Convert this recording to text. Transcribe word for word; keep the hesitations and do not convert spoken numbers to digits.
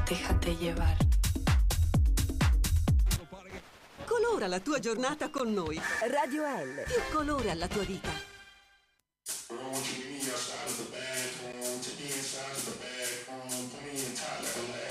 Déjate llevar. Colora la tua giornata con noi. Radio L. Più colore alla tua vita.